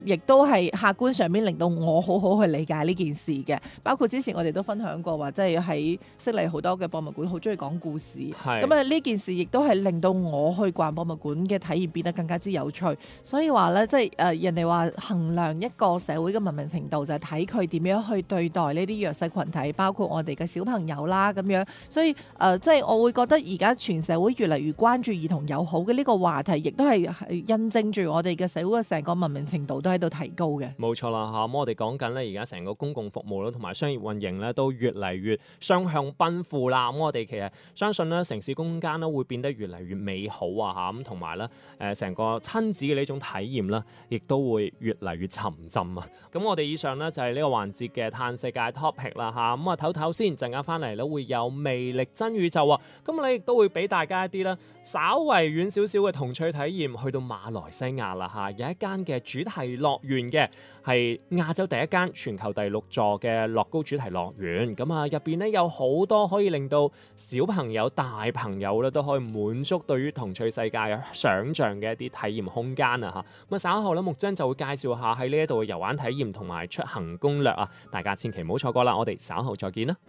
亦都係客觀上面令到我好好去理解呢件事嘅。包括之前我哋都分享過話，即係喺悉尼好多嘅博物館好中意講故事，咁啊呢件事亦都係令到我去逛博物館嘅體驗變得更加之有趣。所以話咧，即係人哋話衡量一個社會嘅文明程度就係睇佢點樣去對待呢啲弱勢群體，包括我哋嘅小朋友啦咁樣。所以即係我會覺得而家全社會越嚟越關注兒童友好嘅呢個話題，亦都係印證住我哋嘅社會嘅成個文明程度都喺度提高嘅。 冇錯啦嚇，咁我哋講緊咧，而家成個公共服務啦，同埋商業運營咧，都越嚟越雙向奔赴啦。咁我哋其實相信咧，城市空間咧會變得越嚟越美好啊嚇，咁同埋咧成個親子嘅呢種體驗咧，亦都會越嚟越沉浸啊。咁我哋以上咧就係呢個環節嘅嘆世界 topic 啦嚇。咁啊唞唞先，陣間翻嚟咧會有魅力真宇宙啊。咁你亦都會俾大家一啲咧稍為遠少少嘅童趣體驗，去到馬來西亞啦嚇，有一間嘅主題樂園嘅，係亞洲第一間、全球第6座嘅樂高主題樂園。咁啊入邊咧有好多可以令到小朋友、大朋友咧都可以滿足對於童趣世界嘅想像嘅一啲體驗空間啊嚇。咁啊稍後咧木真就會介紹下喺呢一度嘅遊玩體驗同埋出行攻略啊，大家千祈唔好錯過啦！我哋稍後再見啦。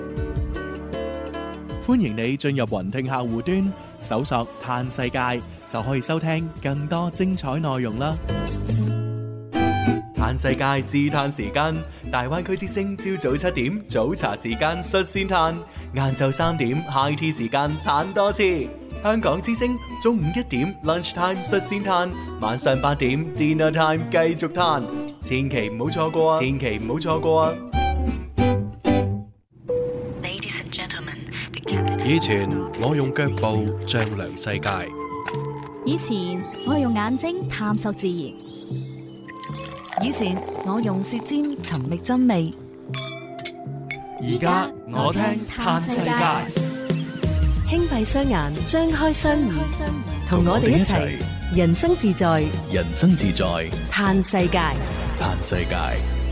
歡迎你進入雲聽客戶端，搜索嘆世界就可以收聽更多精彩內容啦。嘆世界自嘆時間，大灣區之聲朝早7點早茶時間率先嘆，晏晝3點 high tea 時間嘆多次。香港之聲中午1點 lunch time 率先嘆，晚上8點 dinner time 繼續嘆，千祈唔好錯過啊！千祈唔好錯過啊！以前我用腳步丈量世界， 以前我用眼睛探索自然， 以前我用舌尖尋覓真味， 而家我聽嘆世界， 輕閉雙眼，張開雙耳，同我哋一齊人生自在， 人生自在， 嘆世界， 嘆世界。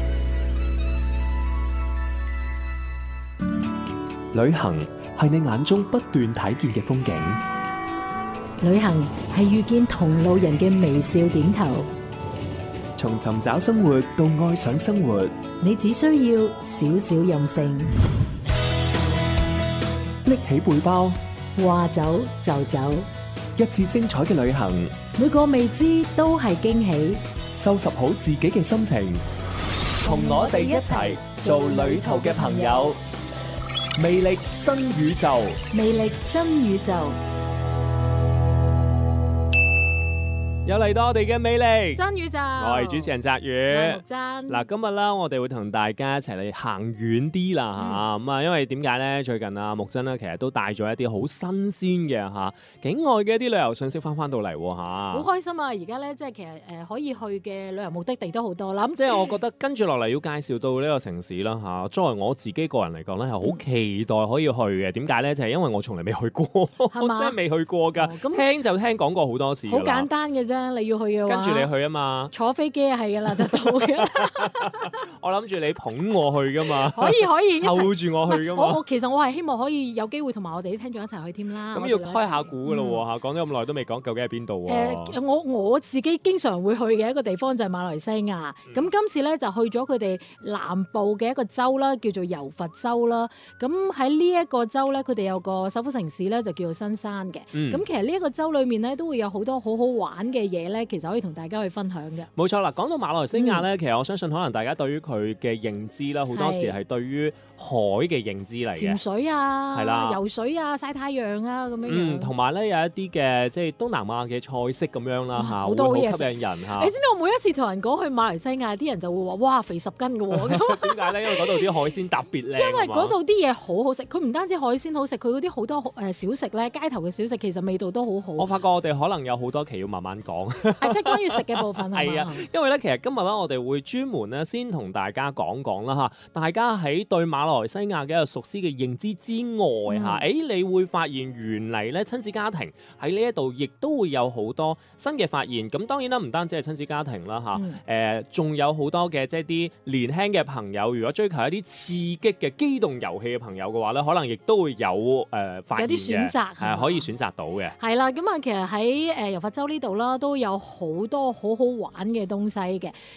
旅行係你眼中不斷睇見嘅風景， 旅行係遇見同路人嘅微笑點頭。 從尋找生活到愛上生活， 你只需要少少任性， 拎起背包， 話走就走， 一次精彩嘅旅行， 每個未知都係驚喜。 收拾好自己嘅心情，同我哋一齊做旅途嘅朋友。魅力真宇宙， 魅力真宇宙。 有嚟到我哋嘅魅力真宇宙， 我係主持人澤宇。 木真嗱，今日啦，我哋會同大家一齊嚟行遠啲啦嚇。咁啊，因為點解咧？最近啊，木真咧其實都帶咗一啲好新鮮嘅嚇境外嘅一啲旅遊信息翻到嚟喎嚇。 好開心啊！而家咧即係其實可以去嘅旅遊目的地都好多啦。咁即係我覺得跟住落嚟要介紹到呢個城市啦嚇。作為我自己個人嚟講咧，係好期待可以去嘅。點解咧？就係因為我從來未去過，我真係未去過㗎。咁聽就聽講過好多次。 好簡單嘅啫。你要去嘅話， 跟住你去啊嘛， 坐飛機係噶啦就到嘅。 我諗住你捧我去噶嘛， 可以湊住我去噶嘛。 其實我係希望可以有機會同埋我哋啲聽眾一齊去添啦。 咁要開下估噶咯喎嚇，講咗咁耐都未講究竟係邊度喎？ 我自己經常會去嘅一個地方就係馬來西亞。咁今次咧就去咗佢哋南部嘅一個州啦，叫做柔佛州啦。咁喺呢一個州咧，佢哋有個首府城市咧就叫做新山嘅。咁其實呢一個州裏面咧都會有好多好好玩嘅嘢咧，其實可以同大家去分享嘅。 冇錯啦，講到馬來西亞咧，其實我相信可能大家對於佢嘅認知啦，好多時係對於海嘅認知嚟嘅， 潛水啊， 係啦， 游水啊，曬太陽啊咁樣。 同埋咧有一啲嘅即係東南亞嘅菜式咁樣啦嚇， 好多嘢吸引人嚇。 你知唔知我每一次同人講去馬來西亞，啲人就會話：哇，肥10斤嘅喎。 點解咧？因為嗰度啲海鮮特別靚。 因為嗰度啲嘢好好食，佢唔單止海鮮好食，佢嗰啲好多小食咧，街頭嘅小食其實味道都好好。 我發覺我哋可能有好多期要慢慢講。 即係關於食嘅部分係啊，因為咧其實今日咧我哋會專門咧先同大家講講啦嚇，大家喺對馬來西亞嘅一個熟悉嘅認知之外嚇，你會發現原嚟咧親子家庭喺呢一度亦都會有好多新嘅發現。咁當然啦，唔單止係親子家庭啦嚇，仲有好多嘅即係啲年輕嘅朋友，如果追求一啲刺激嘅機動遊戲嘅朋友嘅話咧，可能亦都會有發現嘅， 有啲選擇係可以選擇到嘅。 係啦，咁啊其實喺柔佛州呢度啦，都有好多好好玩嘅東西嘅。